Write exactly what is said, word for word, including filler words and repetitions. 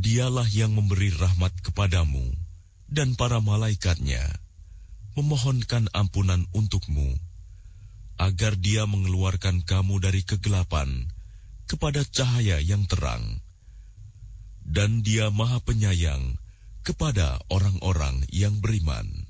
Dialah yang memberi rahmat kepadamu, dan para malaikatnya memohonkan ampunan untukmu, agar Dia mengeluarkan kamu dari kegelapan kepada cahaya yang terang. Dan Dia Maha Penyayang kepada orang-orang yang beriman.